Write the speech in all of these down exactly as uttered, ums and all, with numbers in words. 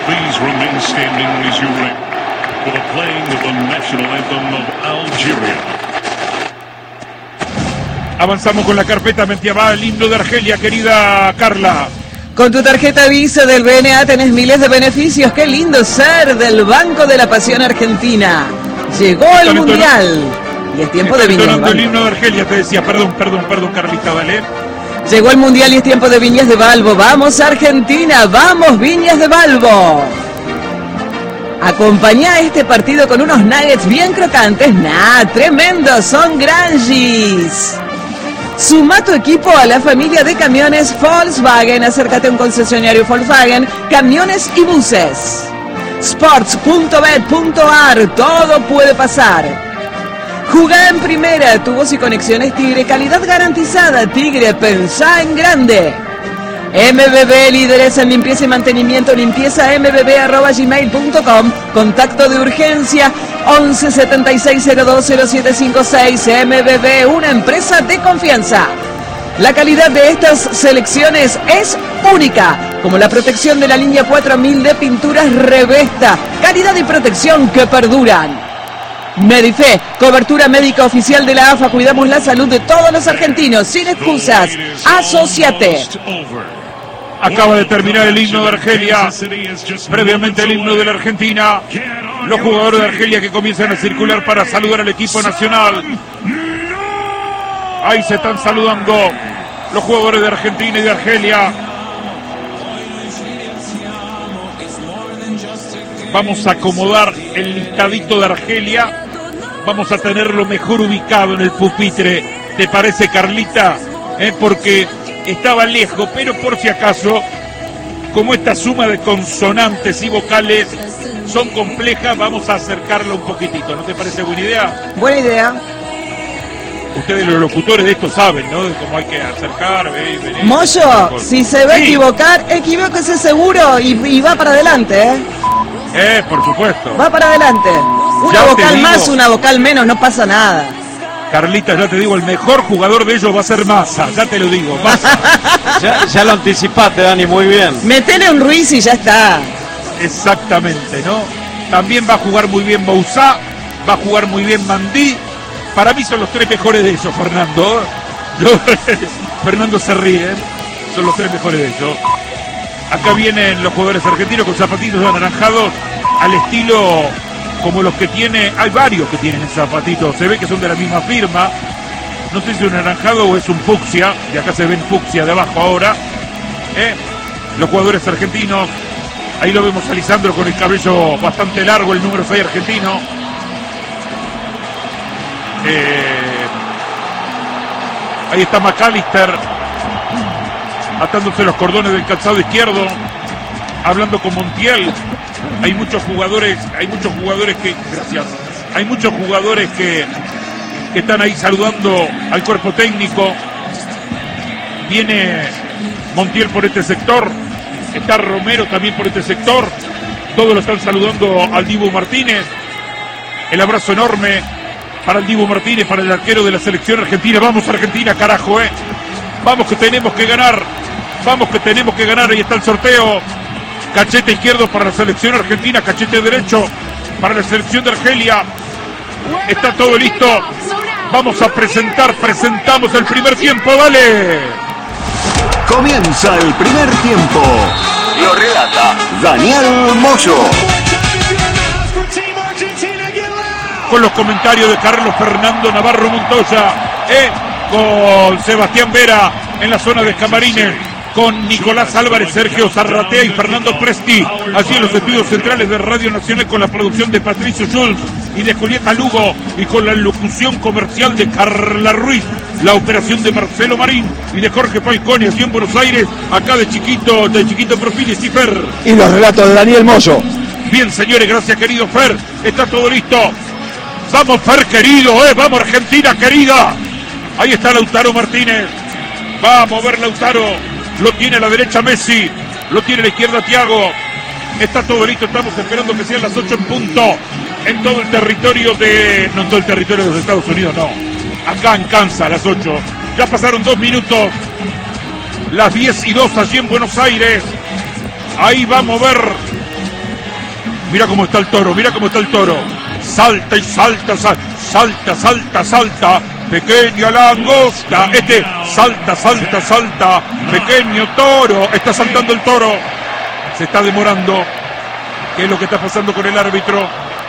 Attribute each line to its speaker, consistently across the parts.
Speaker 1: Please remain standing as you ring for the playing of the national anthem of Algeria.
Speaker 2: Avanzamos con la carpeta medieval, el himno de Argelia, querida Carla.
Speaker 3: Con tu tarjeta Visa del B N A tenés miles de beneficios. Qué lindo ser del Banco de la Pasión Argentina. Llegó el Mundial. Y es tiempo de Viñas de Balbo.
Speaker 2: El himno de Argelia, te decía, perdón, perdón, perdón, Carlita, dale.
Speaker 3: Llegó el Mundial y es tiempo de Viñas de Balbo. Vamos Argentina, vamos Viñas de Balbo. Acompañá este partido con unos nuggets bien crocantes. Nah, tremendos, son Grangis. Suma tu equipo a la familia de camiones Volkswagen. Acércate a un concesionario Volkswagen, camiones y buses. sports punto bet punto ar, todo puede pasar. Jugá en primera, tubos y conexiones Tigre, calidad garantizada. Tigre, pensá en grande. M B B, líderes en limpieza y mantenimiento, limpieza m b b arroba gmail punto com. Contacto de urgencia once setenta y seis cero dos cero siete cinco seis. M B B, una empresa de confianza. La calidad de estas selecciones es única, como la protección de la línea cuatro mil de pinturas Revesta. Calidad y protección que perduran. Medife, cobertura médica oficial de la A F A. Cuidamos la salud de todos los argentinos, sin excusas. Asociate.
Speaker 2: Acaba de terminar el himno de Argelia, previamente el himno de la Argentina. Los jugadores de Argelia que comienzan a circular para saludar al equipo nacional. Ahí se están saludando los jugadores de Argentina y de Argelia. Vamos a acomodar el listadito de Argelia. Vamos a tenerlo mejor ubicado en el pupitre. ¿Te parece, Carlita? ¿Eh? Porque estaba lejos, pero por si acaso, como esta suma de consonantes y vocales son complejas, vamos a acercarlo un poquitito. ¿No te parece buena idea?
Speaker 3: Buena idea.
Speaker 2: Ustedes los locutores de esto saben, ¿no? De cómo hay que acercar, ve, venir.
Speaker 3: Moyo,
Speaker 2: con...
Speaker 3: si se ve sí. equivocar, equivóquese seguro y, y va para adelante, ¿eh?
Speaker 2: Eh, por supuesto.
Speaker 3: Va para adelante. Una
Speaker 2: ya
Speaker 3: vocal más, una vocal menos, no pasa nada.
Speaker 2: Carlita, ya te digo, el mejor jugador de ellos va a ser Massa, ya te lo digo, Massa.
Speaker 4: ya, ya lo anticipaste, Dani, muy bien.
Speaker 3: Metele un Ruiz y ya está.
Speaker 2: Exactamente, ¿no? También va a jugar muy bien Bouzá, va a jugar muy bien Mandí. Para mí son los tres mejores de ellos, Fernando. Fernando se ríe, son los tres mejores de ellos. Acá vienen los jugadores argentinos con zapatitos anaranjados al estilo como los que tiene, hay varios que tienen zapatitos, se ve que son de la misma firma. No sé si es un anaranjado o es un fucsia, y acá se ven fucsia de abajo ahora. ¿Eh? Los jugadores argentinos, ahí lo vemos a Lisandro con el cabello bastante largo, el número seis argentino. Eh, ahí está McAllister atándose los cordones del calzado izquierdo, hablando con Montiel. Hay muchos jugadores, hay muchos jugadores que, gracias, hay muchos jugadores que, que están ahí saludando al cuerpo técnico. Viene Montiel por este sector, está Romero también por este sector. Todos lo están saludando al Dibu Martínez. El abrazo enorme para el Dibu Martínez, para el arquero de la selección argentina. Vamos Argentina, carajo, eh. Vamos que tenemos que ganar. Vamos que tenemos que ganar. Ahí está el sorteo. Cachete izquierdo para la selección argentina, cachete derecho para la selección de Argelia. Está todo listo. Vamos a presentar, presentamos el primer tiempo, dale.
Speaker 5: Comienza el primer tiempo. Lo relata Daniel Moyo.
Speaker 2: Con los comentarios de Carlos Fernando Navarro Montoya, eh, con Sebastián Vera en la zona de camarines, con Nicolás Álvarez, Sergio Zarratea y Fernando Presti, allí en los estudios centrales de Radio Nacional, con la producción de Patricio Schulz y de Julieta Lugo, y con la locución comercial de Carla Ruiz, la operación de Marcelo Marín y de Jorge Falcone, aquí en Buenos Aires, acá de Chiquito, de Chiquito Profiles y Fer.
Speaker 4: Y los relatos de Daniel Moyo.
Speaker 2: Bien, señores, gracias, querido Fer, está todo listo. Vamos, Fer, querido, eh, vamos, Argentina, querida. Ahí está Lautaro Martínez. Vamos a ver Lautaro. Lo tiene a la derecha Messi, lo tiene a la izquierda Thiago. Está todo listo, estamos esperando que sean las ocho en punto en todo el territorio de... No en todo el territorio de los Estados Unidos, no. Acá en Kansas, las ocho. Ya pasaron dos minutos. Las diez y dos allí en Buenos Aires. Ahí vamos a ver Mira cómo está el toro, mira cómo está el toro. Salta y salta, salta, salta, salta, salta. Pequeña langosta. Este salta, salta, salta. Pequeño toro. Está saltando el toro. Se está demorando. ¿Qué es lo que está pasando con el árbitro?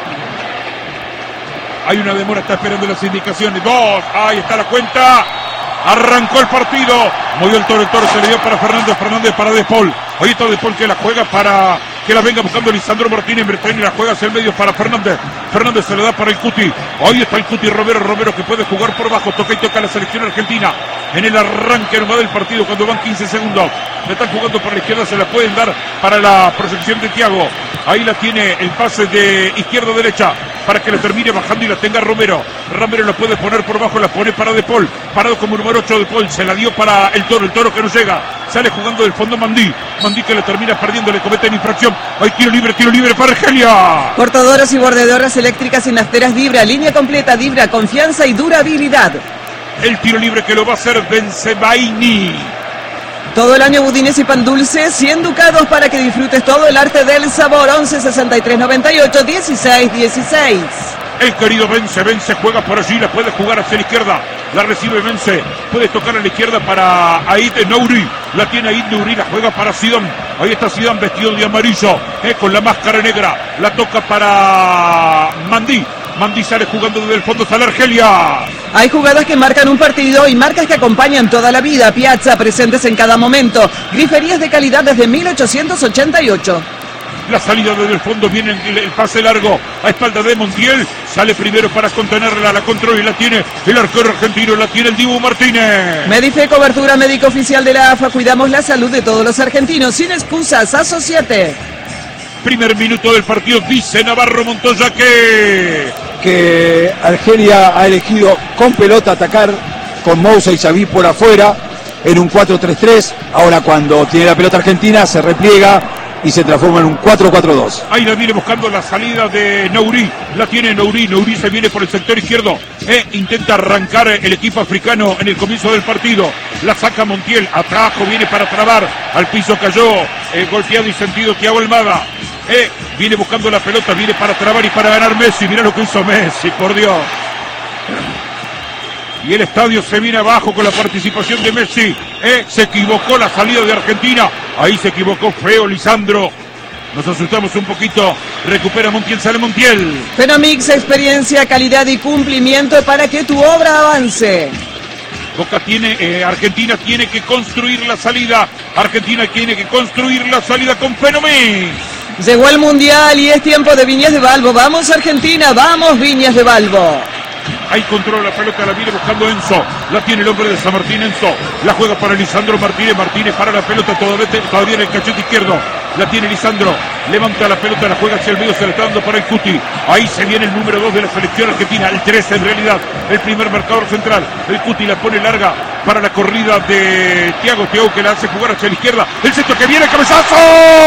Speaker 2: Hay una demora, está esperando las indicaciones. Dos, ahí está la cuenta. Arrancó el partido. Movió el toro, el toro se le dio para Fernández, Fernández para De Paul. Ahí está De Paul que la juega para que la venga buscando Lisandro Martínez. Bertani la juega hacia el medio para Fernández. Fernández se le da para el Cuti. Ahí está el Cuti Romero, Romero que puede jugar por bajo. Toca y toca la selección argentina. En el arranque nomás del partido cuando van quince segundos. Le están jugando por la izquierda, se la pueden dar para la proyección de Thiago. Ahí la tiene el pase de izquierda a derecha para que la termine bajando y la tenga Romero. Romero la puede poner por bajo, la pone para De Paul. Parado como número ocho De Paul, se la dio para el toro, el toro que no llega. Sale jugando del fondo Mandí. Mandí que la termina perdiendo, le cometen infracción. Hay tiro libre, tiro libre para Argelia.
Speaker 3: Cortadoras y bordeadoras eléctricas y nafteras Dibra, línea completa Dibra, confianza y durabilidad.
Speaker 2: El tiro libre que lo va a hacer Benzebaini.
Speaker 3: Todo el año budines y pan dulce, cien ducados para que disfrutes todo el arte del sabor. Once sesenta y tres noventa y ocho dieciséis dieciséis.
Speaker 2: El querido Vence, Vence juega por allí, la puede jugar hacia la izquierda, la recibe Vence, puede tocar a la izquierda para Aid Nouri, la tiene Aid Nouri, la juega para Zidane, ahí está Zidane vestido de amarillo, eh, con la máscara negra, la toca para Mandí. Mandí sale jugando desde el fondo, sale Argelia.
Speaker 3: Hay jugadas que marcan un partido y marcas que acompañan toda la vida. Piazza, presentes en cada momento. Griferías de calidad desde mil ochocientos ochenta y ocho.
Speaker 2: La salida desde el fondo, viene el, el pase largo a espalda de Montiel. Sale primero para contenerla, la controla y la tiene el arquero argentino, la tiene el Dibu Martínez.
Speaker 3: Medife, cobertura médico oficial de la A F A. Cuidamos la salud de todos los argentinos. Sin excusas, asociate.
Speaker 2: Primer minuto del partido, dice Navarro Montoya que...
Speaker 4: que Argelia ha elegido con pelota atacar con Moussa y Xavi por afuera en un cuatro tres tres. Ahora cuando tiene la pelota Argentina se repliega y se transforma en un cuatro cuatro dos.
Speaker 2: Ahí la viene buscando la salida de Nouri. La tiene Nouri. Nouri se viene por el sector izquierdo. E intenta arrancar el equipo africano en el comienzo del partido. La saca Montiel. Atrajo, viene para trabar. Al piso cayó. Eh, golpeado y sentido Thiago Almada. Eh, viene buscando la pelota. Viene para trabar y para ganar Messi. Mira lo que hizo Messi, por Dios. Y el estadio se viene abajo con la participación de Messi. Eh, se equivocó la salida de Argentina. Ahí se equivocó feo Lisandro. Nos asustamos un poquito. Recupera Montiel, sale Montiel.
Speaker 3: Fenomix, experiencia, calidad y cumplimiento para que tu obra avance.
Speaker 2: Boca tiene, eh, Argentina tiene que construir la salida. Argentina tiene que construir la salida con Fenomix.
Speaker 3: Llegó el Mundial y es tiempo de Viñas de Balbo. Vamos Argentina, vamos Viñas de Balbo.
Speaker 2: Ahí controla la pelota, la viene buscando Enzo. La tiene el hombre de San Martín, Enzo. La juega para Lisandro Martínez. Martínez para la pelota todavía, todavía en el cachete izquierdo. La tiene Lisandro. Levanta la pelota, la juega hacia el medio, se la está dando para el Cuti. Ahí se viene el número dos de la selección argentina. El trece en realidad. El primer marcador central. El Cuti la pone larga para la corrida de Thiago. Thiago que la hace jugar hacia la izquierda. El centro que viene, el cabezazo.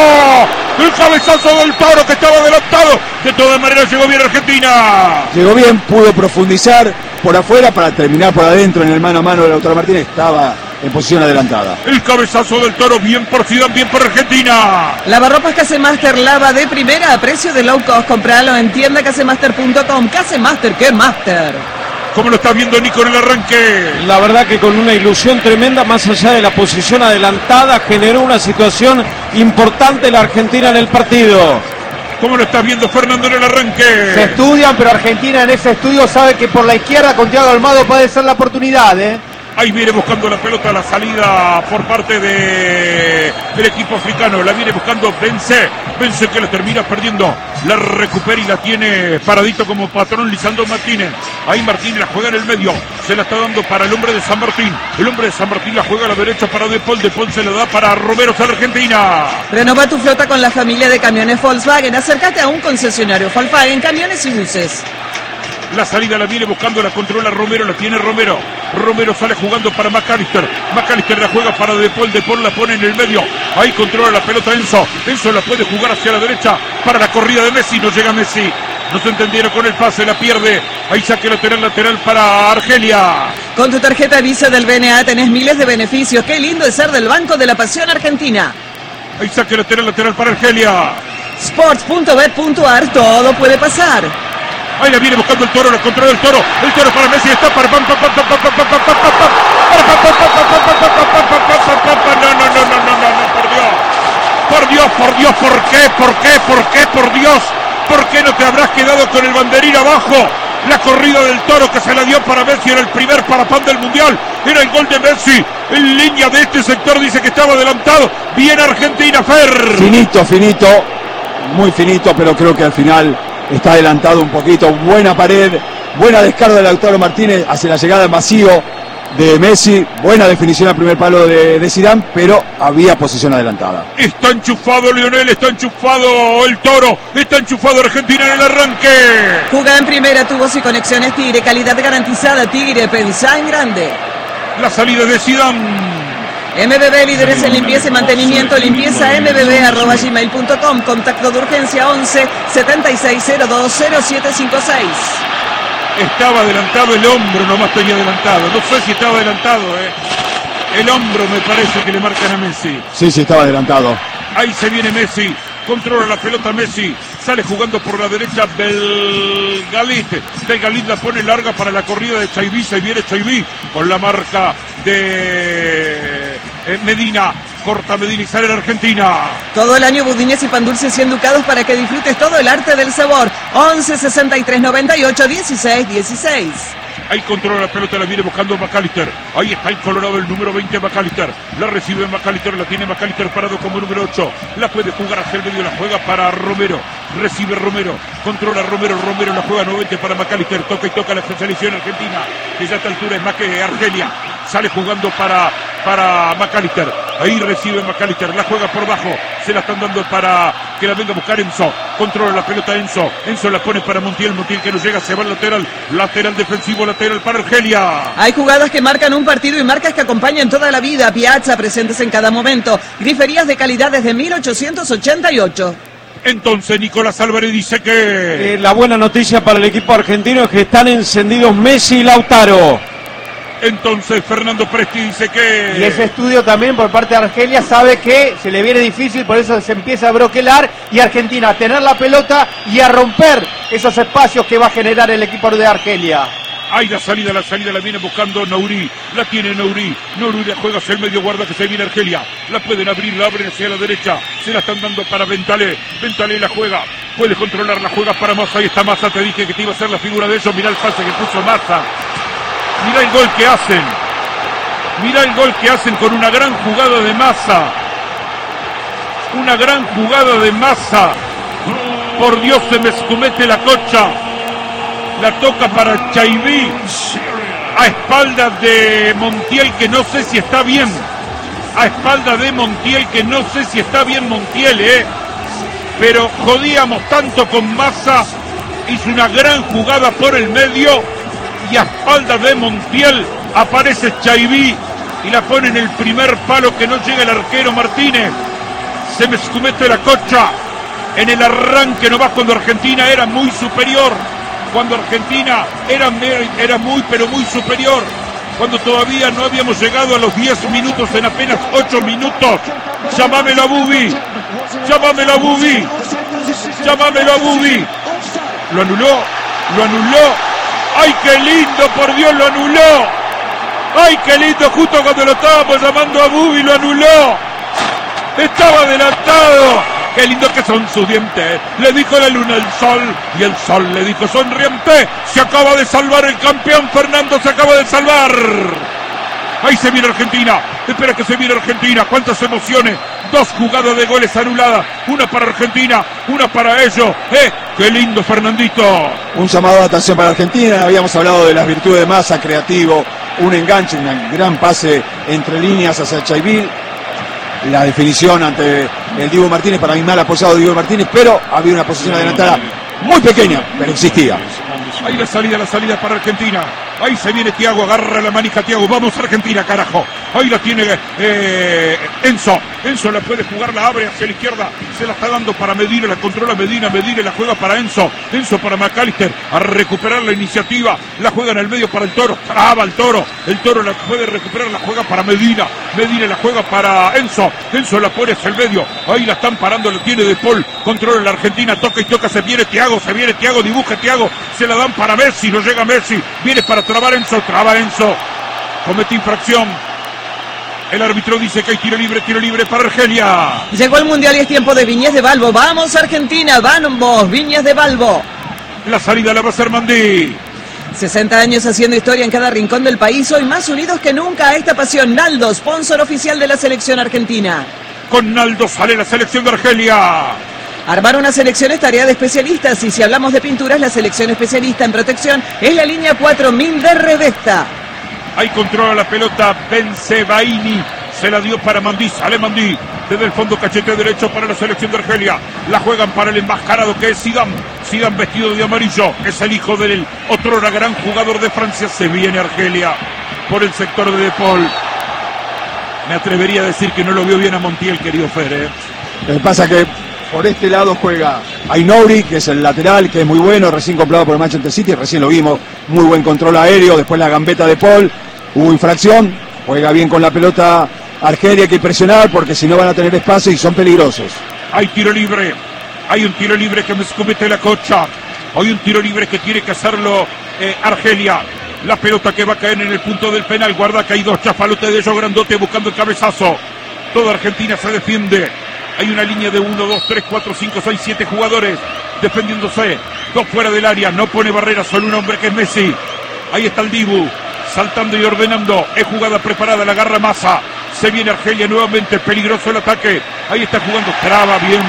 Speaker 2: El cabezazo del Toro que estaba adelantado. De todas maneras llegó bien Argentina.
Speaker 4: Llegó bien, pudo profundizar por afuera para terminar por adentro en el mano a mano de Lautaro Martínez. Estaba en posición adelantada.
Speaker 2: El cabezazo del Toro, bien por Zidane, bien por Argentina.
Speaker 3: Lavarropas Casemaster, lava de primera a precio de low cost. Compralo en tienda casemaster punto com. Casemaster, ¿qué master?
Speaker 2: ¿Cómo lo está viendo Nico en el arranque?
Speaker 6: La verdad que con una ilusión tremenda, más allá de la posición adelantada, generó una situación importante la Argentina en el partido.
Speaker 2: ¿Cómo lo está viendo Fernando en el arranque?
Speaker 7: Se estudian, pero Argentina en ese estudio sabe que por la izquierda con Thiago Almada puede ser la oportunidad, ¿eh?
Speaker 2: Ahí viene buscando la pelota, la salida por parte de, del equipo africano. La viene buscando Vence. Vence que la termina perdiendo. La recupera y la tiene paradito como patrón Lisandro Martínez. Ahí Martínez la juega en el medio. Se la está dando para el hombre de San Martín. El hombre de San Martín la juega a la derecha para De Paul. De Paul se la da para Romero, sale Argentina.
Speaker 3: Renova tu flota con la familia de camiones Volkswagen. Acércate a un concesionario Volkswagen, camiones y buses.
Speaker 2: La salida la viene buscando, la controla Romero, la tiene Romero. Romero sale jugando para McAllister. McAllister la juega para De Paul. De Paul la pone en el medio. Ahí controla la pelota Enzo. Enzo la puede jugar hacia la derecha para la corrida de Messi. No llega Messi. No se entendieron con el pase, la pierde. Ahí saque lateral, lateral para Argelia.
Speaker 3: Con tu tarjeta Visa del B N A tenés miles de beneficios. Qué lindo es ser del Banco de la Pasión Argentina.
Speaker 2: Ahí saque lateral, lateral para Argelia.
Speaker 3: sports punto bet punto a r, todo puede pasar.
Speaker 2: Ahí la viene buscando el Toro, la controla el Toro. El Toro para Messi, está para pam pam pam pam pam pam pam pam pam pam. No, no, no, no, no, no, por Dios. Por Dios, por Dios, ¿por qué? ¿Por qué? ¿Por qué? Por Dios. ¿Por qué no te habrás quedado con el banderín abajo? La corrida del Toro que se la dio para Messi era el primer parapán del Mundial. Era el gol de Messi. En línea de este sector dice que estaba adelantado. Bien Argentina, Fer.
Speaker 4: Finito, finito. Muy finito, pero creo que al final está adelantado un poquito. Buena pared. Buena descarga de Lautaro Martínez hacia la llegada en vacío de Messi. Buena definición al primer palo de, de Zidane, pero había posición adelantada.
Speaker 2: Está enchufado Lionel, está enchufado el Toro, está enchufado Argentina en el arranque.
Speaker 3: Jugada en primera, tubos y conexiones Tigre, calidad garantizada. Tigre, pensá en grande.
Speaker 2: La salida de Zidane.
Speaker 3: M B B, líderes en limpieza y mantenimiento, limpieza m b b arroba gmail punto com, contacto de urgencia once setenta y seis cero dos cero siete cinco seis.
Speaker 2: Estaba adelantado el hombro, nomás tenía adelantado. No sé si estaba adelantado, ¿eh? El hombro me parece que le marcan a Messi.
Speaker 4: Sí, sí, estaba adelantado.
Speaker 2: Ahí se viene Messi. Controla la pelota Messi. Sale jugando por la derecha Belgalit. Belgalit la pone larga para la corrida de Chaiví. Se viene Chaiví con la marca de Medina. Corta Medina y sale la Argentina.
Speaker 3: Todo el año budines y pan dulces y enducados para que disfrutes todo el arte del sabor. once sesenta y tres noventa y ocho dieciséis dieciséis.
Speaker 2: Ahí controla la pelota, la viene buscando McAllister. Ahí está el Colorado, el número veinte McAllister. La recibe McAllister, la tiene McAllister parado como número ocho. La puede jugar hacia el medio, la juega para Romero. Recibe Romero, controla Romero, Romero la juega nuevamente para McAllister. Toca y toca la selección argentina, que ya a esta altura es más que Argelia. Sale jugando para, para McAllister. Ahí recibe McAllister, la juega por bajo. Se la están dando para que la venga a buscar Enzo. Controla la pelota Enzo. Enzo la pone para Montiel. Montiel que no llega, se va al lateral. Lateral defensivo, lateral para Argelia.
Speaker 3: Hay jugadas que marcan un partido y marcas que acompañan toda la vida. Piazza, presentes en cada momento. Griferías de calidad desde mil ochocientos ochenta y ocho.
Speaker 2: Entonces Nicolás Álvarez dice que...
Speaker 6: Eh, la buena noticia para el equipo argentino es que están encendidos Messi y Lautaro.
Speaker 2: Entonces Fernando Presti dice que...
Speaker 7: Y ese estudio también por parte de Argelia sabe que se le viene difícil, por eso se empieza a broquelar y Argentina a tener la pelota y a romper esos espacios que va a generar el equipo de Argelia.
Speaker 2: Ahí la salida, la salida la viene buscando Nouri. La tiene Nouri. Nouri la juega hacia el medio, guarda que se viene Argelia. La pueden abrir, la abren hacia la derecha. Se la están dando para Bentalé. Bentalé la juega. Puede controlar, la juega para Massa. Ahí está Massa, te dije que te iba a hacer la figura de ellos. Mirá el pase que puso Massa. Mirá el gol que hacen. Mirá el gol que hacen con una gran jugada de Massa. Una gran jugada de Massa. Por Dios, se me escumete la cocha. La toca para Chaiví. A espaldas de Montiel, que no sé si está bien. A espaldas de Montiel, que no sé si está bien Montiel, eh. Pero jodíamos tanto con Massa. Hizo una gran jugada por el medio. Y a espaldas de Montiel aparece Chaiví y la pone en el primer palo que no llega el arquero Martínez. Se me escumete la cocha. En el arranque nomás cuando Argentina era muy superior. Cuando Argentina era, era muy pero muy superior. Cuando todavía no habíamos llegado a los diez minutos, en apenas ocho minutos. Llámamelo a Bubi. Llámamelo a Bubi. Llámamelo a Bubi. Lo anuló. Lo anuló. ¡Ay, qué lindo! ¡Por Dios, lo anuló! ¡Ay, qué lindo! Justo cuando lo estábamos llamando a Bubi, lo anuló. ¡Estaba adelantado! ¡Qué lindo que son sus dientes! Le dijo la luna al sol, y el sol le dijo sonriente. Se acaba de salvar el campeón, Fernando, se acaba de salvar. Ahí se viene Argentina. Espera que se viene Argentina. ¡Cuántas emociones! Dos jugadas de goles anuladas. Una para Argentina, una para ellos. ¡Eh! ¡Qué lindo, Fernandito!
Speaker 4: Un llamado de atención para Argentina. Habíamos hablado de las virtudes de Massa, creativo. Un enganche, un gran pase entre líneas hacia Chaiví. La definición ante el Diego Martínez, para mí mal apoyado Diego Martínez, pero había una posición adelantada muy pequeña, pero existía.
Speaker 2: Ahí la salida, la salida para Argentina. Ahí se viene Thiago, agarra la manija Thiago. Vamos Argentina, carajo. Ahí la tiene eh, Enzo. Enzo la puede jugar, la abre hacia la izquierda. Se la está dando para Medina, la controla Medina. Medina la juega para Enzo. Enzo para McAllister. A recuperar la iniciativa. La juega en el medio para el Toro. Traba el Toro. El Toro la puede recuperar, la juega para Medina. Medina la juega para Enzo. Enzo la pone hacia el medio. Ahí la están parando, la tiene De Paul. Controla la Argentina. Toca y toca. Se viene Thiago. Se viene Thiago. Dibuja Thiago. Se la dan para Messi. No llega Messi. Viene para trabar Enzo. Traba Enzo. Comete infracción. El árbitro dice que hay tiro libre, tiro libre para Argelia.
Speaker 3: Llegó el Mundial y es tiempo de Viñez de Balbo. ¡Vamos, Argentina! ¡Vamos, Viñez de Balbo!
Speaker 2: La salida la va a hacer Mandí.
Speaker 3: sesenta años haciendo historia en cada rincón del país. Hoy más unidos que nunca a esta pasión. Naldo, sponsor oficial de la selección argentina.
Speaker 2: Con Naldo sale la selección de Argelia.
Speaker 3: Armar una selección es tarea de especialistas. Y si hablamos de pinturas, la selección especialista en protección es la línea cuatro mil de Revesta.
Speaker 2: Ahí controla la pelota Bensebaini. Se la dio para Mandí. Sale Mandí. Desde el fondo cachete derecho para la selección de Argelia. La juegan para el enmascarado que es Zidane. Zidane vestido de amarillo. Es el hijo del otrora gran jugador de Francia. Se viene Argelia por el sector de De Paul. Me atrevería a decir que no lo vio bien a Montiel, querido Fer, ¿eh?
Speaker 4: Lo que pasa que por este lado juega Ainouri, que es el lateral, que es muy bueno, recién comprado por el Manchester City, recién lo vimos, muy buen control aéreo, después la gambeta de Paul, hubo infracción, juega bien con la pelota Argelia, hay que presionar porque si no van a tener espacio y son peligrosos.
Speaker 2: Hay tiro libre, hay un tiro libre que me comete la Cocha, hay un tiro libre que tiene que hacerlo eh, Argelia. La pelota que va a caer en el punto del penal, guarda que hay dos chafalotes de ellos grandote buscando el cabezazo. Toda Argentina se defiende. Hay una línea de uno, dos, tres, cuatro, cinco, seis, siete jugadores defendiéndose. Dos fuera del área, no pone barrera, solo un hombre que es Messi. Ahí está el Dibu, saltando y ordenando. Es jugada preparada, la agarra Massa. Se viene Argelia nuevamente, peligroso el ataque. Ahí está jugando, traba bien.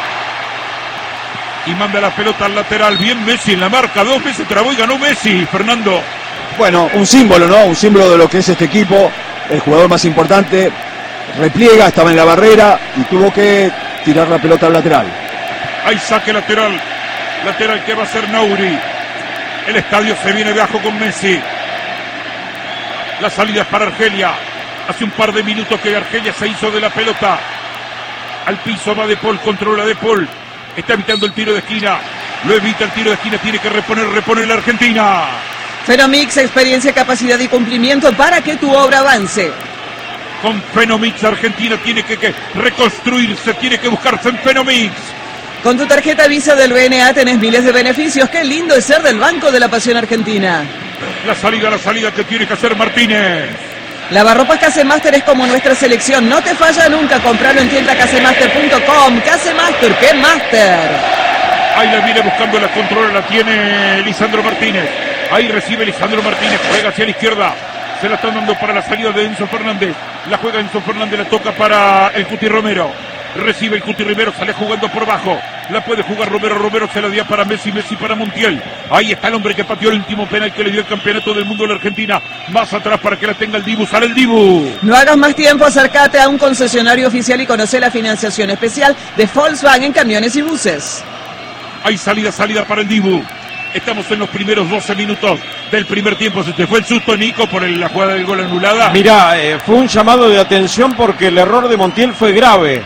Speaker 2: Y manda la pelota al lateral. Bien Messi en la marca, dos veces trabó y ganó Messi, Fernando.
Speaker 4: Bueno, un símbolo, ¿no? Un símbolo de lo que es este equipo. El jugador más importante. Repliega, estaba en la barrera y tuvo que tirar la pelota al lateral.
Speaker 2: Hay saque lateral. Lateral que va a ser Nouri. El estadio se viene de abajo con Messi. La salida es para Argelia. Hace un par de minutos que Argelia se hizo de la pelota. Al piso va De Paul, controla De Paul. Está evitando el tiro de esquina. Lo evita el tiro de esquina, tiene que reponer, reponer la Argentina.
Speaker 3: Fenomix, experiencia, capacidad y cumplimiento para que tu obra avance.
Speaker 2: Con Fenomix Argentina tiene que, que reconstruirse, tiene que buscarse en Fenomix.
Speaker 3: Con tu tarjeta Visa del B N A tenés miles de beneficios. Qué lindo es ser del Banco de la Pasión Argentina.
Speaker 2: La salida, la salida que tiene que hacer Martínez.
Speaker 3: Lavarropas Casemaster es como nuestra selección. No te falla nunca. Compralo en tienda casemaster punto com. Casemaster, ¡qué master!
Speaker 2: Ahí la viene buscando, la controla, la tiene Lisandro Martínez. Ahí recibe Lisandro Martínez, juega hacia la izquierda. Se la están dando para la salida de Enzo Fernández. La juega Enzo Fernández, la toca para el Cuti Romero. Recibe el Cuti Romero, sale jugando por abajo. La puede jugar Romero, Romero se la dio para Messi, Messi para Montiel. Ahí está el hombre que pateó el último penal que le dio el campeonato del mundo a la Argentina. Más atrás para que la tenga el Dibu, sale el Dibu.
Speaker 3: No hagas más tiempo, acércate a un concesionario oficial y conoce la financiación especial de Volkswagen Camiones y Buses.
Speaker 2: Hay salida, salida para el Dibu. Estamos en los primeros doce minutos del primer tiempo. Se te fue el susto, Nico, por el, la jugada del gol anulada.
Speaker 6: Mirá, eh, fue un llamado de atención porque el error de Montiel fue grave.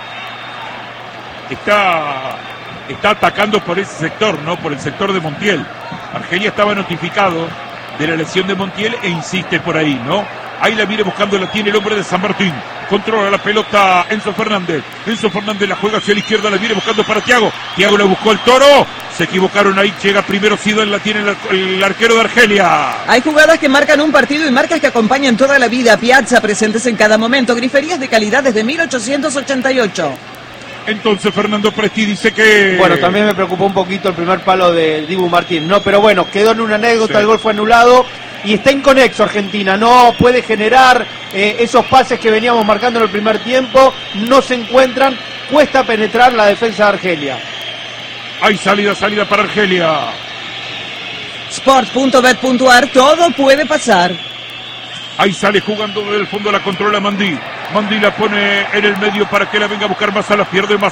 Speaker 2: Está, está atacando por ese sector, no por el sector de Montiel. Argelia estaba notificado de la lesión de Montiel e insiste por ahí, ¿no? Ahí la viene buscando, la tiene el hombre de San Martín. Controla la pelota Enzo Fernández. Enzo Fernández la juega hacia la izquierda, la viene buscando para Thiago. Thiago la buscó el Toro. Se equivocaron ahí, llega primero Zidane, la tiene el, el arquero de Argelia.
Speaker 3: Hay jugadas que marcan un partido y marcas que acompañan toda la vida. Piazza, presentes en cada momento. Griferías de calidad desde mil ochocientos ochenta y ocho.
Speaker 2: Entonces Fernando Presti dice que...
Speaker 7: Bueno, también me preocupó un poquito el primer palo de Dibu Martín, no, pero bueno, quedó en una anécdota, sí. El gol fue anulado y está inconexo Argentina, no puede generar eh, esos pases que veníamos marcando en el primer tiempo, no se encuentran, cuesta penetrar la defensa de Argelia.
Speaker 2: Hay salida, salida para Argelia.
Speaker 3: Sport punto bet punto a r, todo puede pasar.
Speaker 2: Ahí sale jugando desde el fondo, la controla Mandí. Mandí la pone en el medio para que la venga a buscar Massa, la pierde Massa.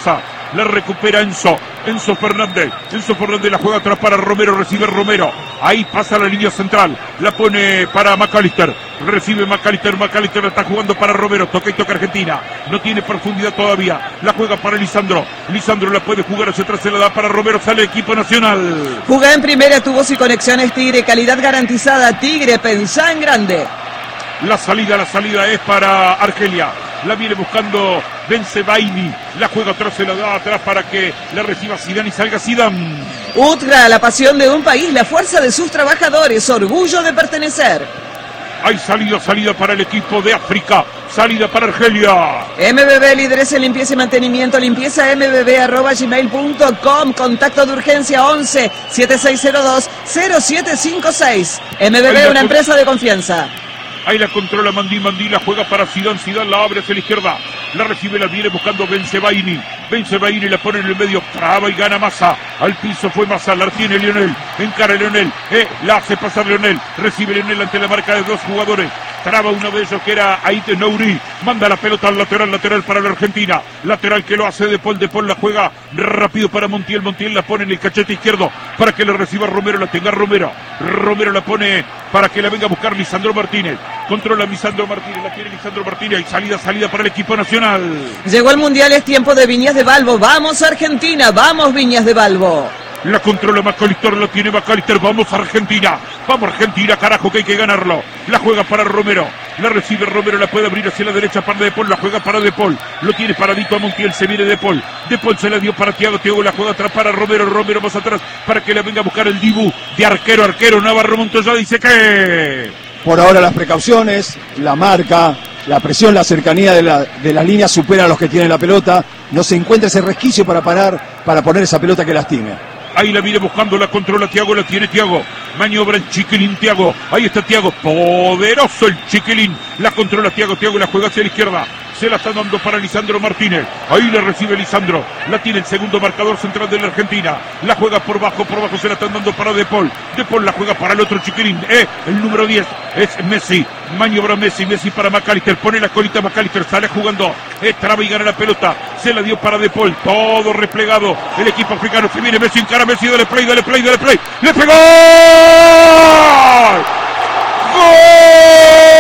Speaker 2: La recupera Enzo. Enzo Fernández. Enzo Fernández la juega atrás para Romero. Recibe Romero. Ahí pasa la línea central. La pone para McAllister. Recibe McAllister. McAllister la está jugando para Romero. Toca y toca Argentina. No tiene profundidad todavía. La juega para Lisandro. Lisandro la puede jugar hacia atrás. Se la da para Romero. Sale el equipo nacional.
Speaker 3: Jugá en primera, tubos y conexiones Tigre. Calidad garantizada. Tigre, pensá en grande.
Speaker 2: La salida, la salida es para Argelia. La viene buscando Bensebaini. La juega atrás, se la da atrás para que la reciba Zidane y salga Zidane.
Speaker 3: Utra, la pasión de un país, la fuerza de sus trabajadores, orgullo de pertenecer.
Speaker 2: Hay salida, salida para el equipo de África. Salida para Argelia.
Speaker 3: M B B, líderes en limpieza y mantenimiento. Limpieza m b b arroba gmail punto com. Contacto de urgencia once, setenta y seis cero dos, cero siete cinco seis. M B B, una empresa de confianza.
Speaker 2: Ahí la controla Mandí, Mandí la juega para Zidane, Zidane la abre hacia la izquierda, la recibe, la viene buscando Bensebaini, Bensebaini la pone en el medio, traba y gana Massa, al piso fue Massa, la tiene Lionel, encara Lionel, eh, la hace pasar Lionel, recibe Lionel ante la marca de dos jugadores, traba uno de ellos que era Aite Nouri, manda la pelota al lateral, lateral para la Argentina, lateral que lo hace De Paul, De Paul la juega rápido para Montiel, Montiel la pone en el cachete izquierdo, para que la reciba Romero, la tenga Romero, Romero la pone para que la venga a buscar Lisandro Martínez. Controla Lisandro Martínez, la tiene Lisandro Martínez y salida, salida para el equipo nacional.
Speaker 3: Llegó el Mundial, es tiempo de Viñas de Balbo. Vamos Argentina, vamos Viñas de Balbo.
Speaker 2: La controla McAllister, la tiene McAllister, vamos Argentina, vamos Argentina, carajo que hay que ganarlo. La juega para Romero, la recibe Romero, la puede abrir hacia la derecha para De Paul, la juega para De Paul, lo tiene paradito a Montiel, se viene De Paul, De Paul se la dio para Thiago, Thiago la juega atrás para Romero, Romero más atrás para que la venga a buscar el Dibu de arquero, arquero, Navarro Montoya dice que...
Speaker 4: Por ahora las precauciones, la marca, la presión, la cercanía de, la, de las líneas supera a los que tienen la pelota, no se encuentra ese resquicio para parar, para poner esa pelota que lastime.
Speaker 2: Ahí la viene buscando, la controla Thiago, la tiene Thiago. Maniobra el Chiquilín Thiago. Ahí está Thiago. Poderoso el Chiquilín. La controla Thiago, Thiago la juega hacia la izquierda. Se la está dando para Lisandro Martínez. Ahí la recibe Lisandro. La tiene el segundo marcador central de la Argentina. La juega por bajo, por bajo se la están dando para De Paul. De Paul la juega para el otro Chiquilín. Eh, el número diez es Messi. Maniobra Messi, Messi para McAllister. Pone la colita McAllister, sale jugando. Eh, traba y gana la pelota. Se la dio para De Paul. Todo replegado. El equipo africano se viene Messi, encara Messi, dale play, dale play, dale play. ¡Le pegó! ¡Gol!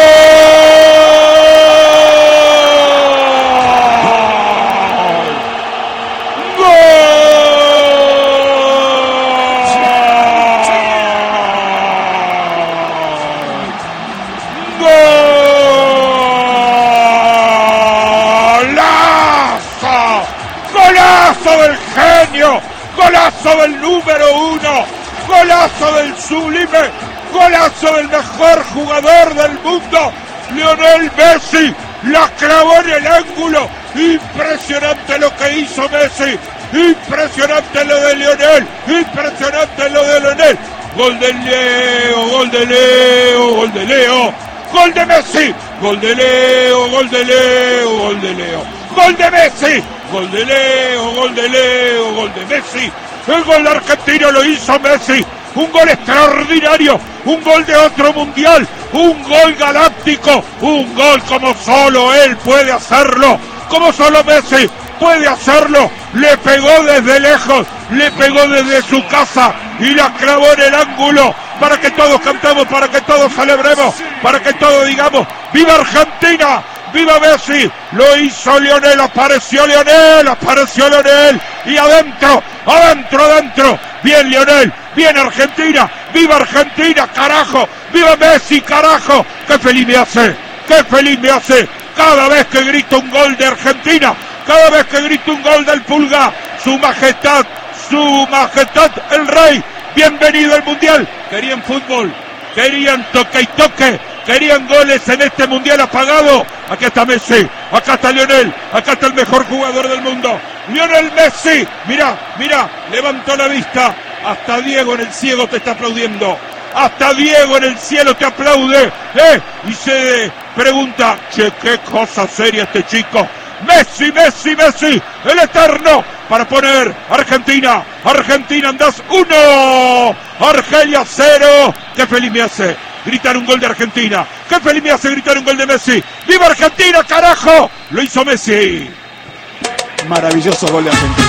Speaker 2: ¡Golazo del genio! ¡Golazo del número uno! ¡Golazo del sublime! ¡Golazo del mejor jugador del mundo! ¡Lionel Messi! ¡La clavó en el ángulo! ¡Impresionante lo que hizo Messi! ¡Impresionante lo de Lionel! ¡Impresionante lo de Lionel! ¡Gol de Leo! ¡Gol de Leo! ¡Gol de Leo! ¡Gol de Messi! ¡Gol de Leo! ¡Gol de Leo! ¡Gol de Leo! ¡Gol de Messi! Gol de Leo, gol de Leo, gol de Messi. El gol argentino lo hizo Messi. Un gol extraordinario, un gol de otro mundial, un gol galáctico, un gol como solo él puede hacerlo, como solo Messi puede hacerlo. Le pegó desde lejos, le pegó desde su casa y la clavó en el ángulo para que todos cantemos, para que todos celebremos, para que todos digamos ¡viva Argentina! ¡Viva Messi! Lo hizo Lionel, apareció Lionel, apareció Lionel. Y adentro, adentro, adentro. Bien Lionel, bien Argentina. ¡Viva Argentina, carajo! ¡Viva Messi, carajo! ¡Qué feliz me hace! ¡Qué feliz me hace! Cada vez que grito un gol de Argentina, cada vez que grito un gol del Pulga, su majestad, su majestad el rey. Bienvenido al mundial. Querían fútbol, querían toque y toque. Querían goles en este mundial apagado. Acá está Messi, acá está Lionel, acá está el mejor jugador del mundo. Lionel Messi, mira, mira, levantó la vista. Hasta Diego en el cielo te está aplaudiendo. Hasta Diego en el cielo te aplaude. ¿Eh? Y se pregunta, che, qué cosa seria este chico. Messi, Messi, Messi, el eterno, para poner Argentina, Argentina andás uno, Argelia cero. Qué feliz me hace gritar un gol de Argentina. Qué feliz me hace gritar un gol de Messi. ¡Viva Argentina, carajo! Lo hizo Messi.
Speaker 4: Maravilloso gol de Argentina.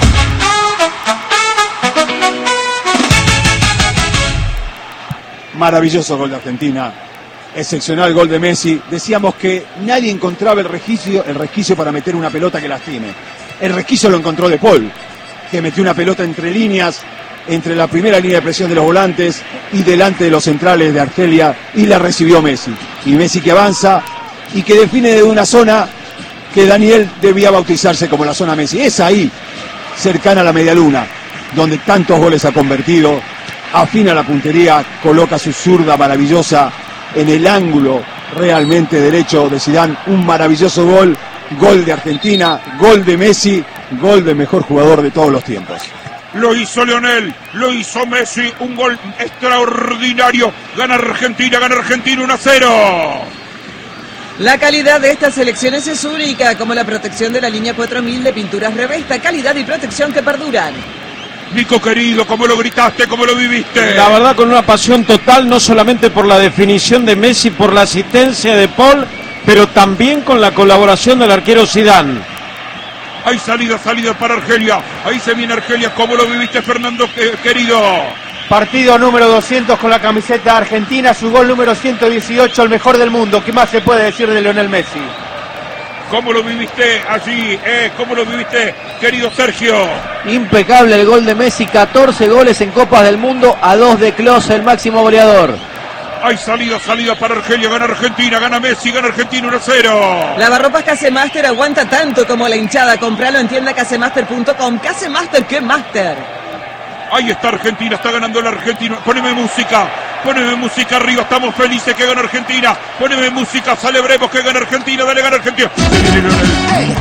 Speaker 4: Maravilloso gol de Argentina. Excepcional gol de Messi. Decíamos que nadie encontraba el resquicio, el resquicio para meter una pelota que lastime. El resquicio lo encontró De Paul, que metió una pelota entre líneas, entre la primera línea de presión de los volantes y delante de los centrales de Argelia, y la recibió Messi. Y Messi que avanza y que define de una zona que Daniel debía bautizarse como la zona Messi. Es ahí, cercana a la medialuna, donde tantos goles ha convertido. Afina la puntería, coloca su zurda maravillosa en el ángulo realmente derecho de Zidane. Un maravilloso gol, gol de Argentina, gol de Messi, gol del mejor jugador de todos los tiempos.
Speaker 2: Lo hizo Lionel, lo hizo Messi, un gol extraordinario. Gana Argentina, gana Argentina uno a cero.
Speaker 3: La calidad de estas selecciones es única, como la protección de la línea cuatro mil de Pinturas Revesta, calidad y protección que perduran.
Speaker 2: Nico querido, ¿cómo lo gritaste? ¿Cómo lo viviste?
Speaker 6: La verdad, con una pasión total, no solamente por la definición de Messi, por la asistencia de Paul, pero también con la colaboración del arquero Zidane.
Speaker 2: Hay salida, salida para Argelia. Ahí se viene Argelia. ¿Cómo lo viviste, Fernando eh, querido?
Speaker 7: Partido número doscientos con la camiseta argentina, su gol número ciento dieciocho, el mejor del mundo. ¿Qué más se puede decir de Lionel Messi?
Speaker 2: ¿Cómo lo viviste allí? Eh? ¿Cómo lo viviste, querido Sergio?
Speaker 8: Impecable el gol de Messi, catorce goles en Copas del Mundo, a dos de Klose, el máximo goleador.
Speaker 2: Hay salida, salida para Argelia, gana Argentina, gana Messi, gana Argentina uno a cero.
Speaker 3: Lavarropas Casemaster aguanta tanto como la hinchada. Compralo en tienda casemaster punto com. Casemaster, ¿qué master?
Speaker 2: Ahí está Argentina, está ganando la Argentina. Poneme música, poneme música arriba, estamos felices que gana Argentina. Poneme música, celebremos que gana Argentina, dale, gana Argentina. Ahí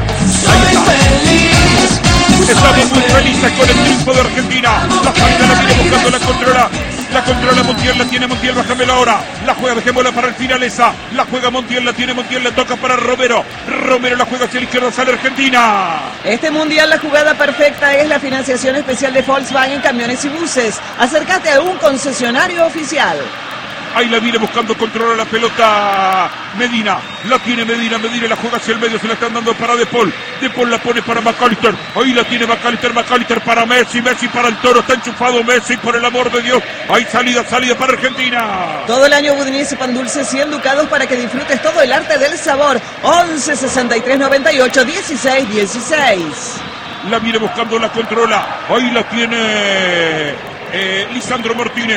Speaker 2: está. Estamos muy felices con el triunfo de Argentina. La falta la viene buscando, la controla. La controla Montiel, la tiene Montiel, bájamela ahora. La juega, dejémosla para el final esa. La juega Montiel, la tiene Montiel, la toca para Romero. Romero la juega hacia la izquierda, sale Argentina.
Speaker 3: Este mundial la jugada perfecta es la financiación especial de Volkswagen Camiones y Buses. Acércate a un concesionario oficial.
Speaker 2: Ahí la viene buscando, controla la pelota Medina, la tiene Medina, Medina la juega hacia el medio, se la están dando para De Paul, De Paul la pone para McAllister, ahí la tiene McAllister, McAllister para Messi, Messi para el Toro, está enchufado Messi, por el amor de Dios, hay salida, salida para Argentina.
Speaker 3: Todo el año Budinese Pan Dulce, cien ducados para que disfrutes todo el arte del sabor. Once sesenta y tres noventa y ocho dieciséis dieciséis.
Speaker 2: La viene buscando, la controla, ahí la tiene eh, Lisandro Martínez.